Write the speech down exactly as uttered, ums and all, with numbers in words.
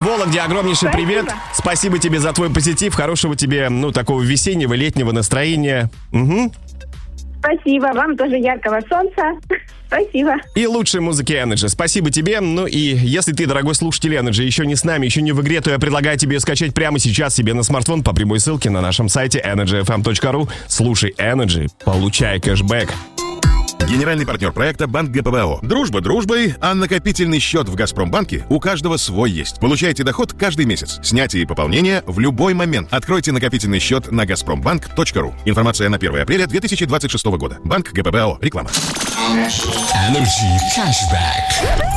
Вологде огромнейший Спасибо. привет. Спасибо тебе за твой позитив. Хорошего тебе, ну, такого весеннего, летнего настроения. Угу. Спасибо. Вам тоже яркого солнца. Спасибо. И лучшей музыки Energy. Спасибо тебе. Ну и если ты, дорогой слушатель Energy, еще не с нами, еще не в игре, то я предлагаю тебе ее скачать прямо сейчас себе на смартфон по прямой ссылке на нашем сайте энерджи эф эм точка ру. Слушай Energy, получай кэшбэк. Генеральный партнер проекта Банк ГПБО. Дружба дружбой, а накопительный счет в Газпромбанке у каждого свой есть. Получайте доход каждый месяц. Снятие и пополнение в любой момент. Откройте накопительный счет на газпромбанк точка ру. Информация на первое апреля две тысячи двадцать шестого года. Банк ГПБО. Реклама. Energy Cashback.